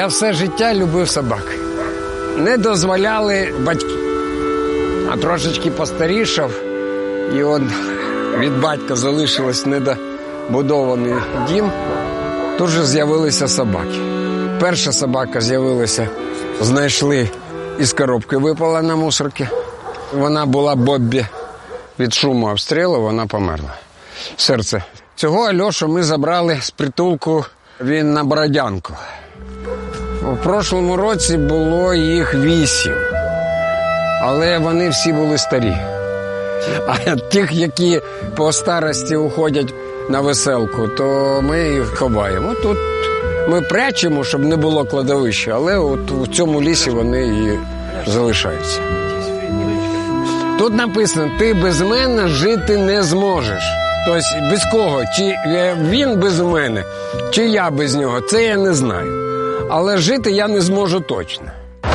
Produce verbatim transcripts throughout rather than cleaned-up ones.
Я все життя любив собак. Не дозволяли батьки. А трошечки постарішав, і от від батька залишилось недобудований дім. Тут же з'явилися собаки. Перша собака з'явилася, знайшли, із коробки випала на мусорці. Вона була Боббі. Від шуму обстрілу вона померла. Серце. Цього Альошу ми забрали з притулку, він на Бородянку. У прошлому році було їх вісім, але вони всі були старі. А тих, які по старості уходять на веселку, то ми їх ховаємо. Тут ми прячемо, щоб не було кладовища, але от у цьому лісі вони і залишаються. Тут написано, ти без мене жити не зможеш. Тобто без кого? Чи він без мене, чи я без нього, це я не знаю. Але жити я не зможу точно.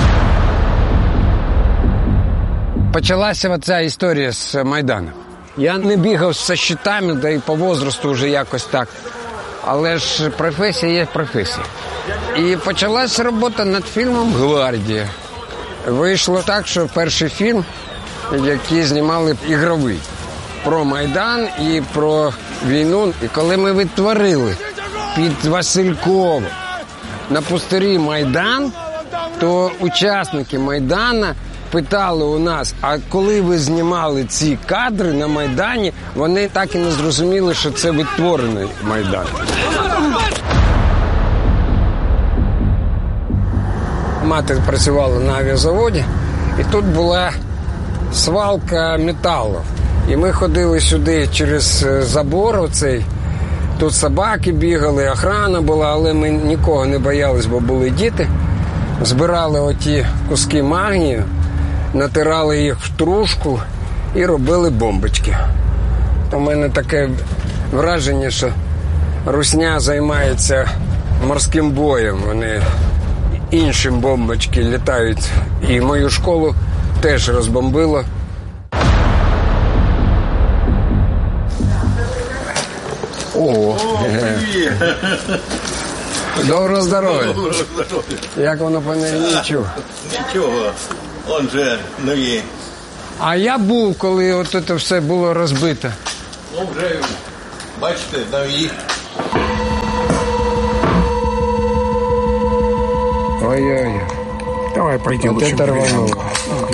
Почалася оця історія з Майданом. Я не бігав зі щитами, да і по возрасту вже якось так. Але ж професія є професія. І почалася робота над фільмом «Гвардія». Вийшло так, що перший фільм, який знімали ігровий, про Майдан і про війну. І коли ми відтворили під Васильково на пустирі Майдан, то учасники Майдана питали у нас, а коли ви знімали ці кадри на Майдані, вони так і не зрозуміли, що це відтворений Майдан. Мати працювала на авіазаводі, і тут була свалка металу. І ми ходили сюди через забор оцей. Тут собаки бігали, охрана була, але ми нікого не боялись, бо були діти. Збирали оті куски магнію, натирали їх в трушку і робили бомбочки. У мене таке враження, що русня займається морським боєм. Вони іншим бомбочки літають. І мою школу теж розбомбило. О, доброго здоров'я. Доброго здоров'я. Як воно по неї? Нічого. Нічого, он же нові. А я був, коли от це все було розбито. Ну вже, бачите, нові. Ой-ой-ой. Давай пойдем, вот это рвануло.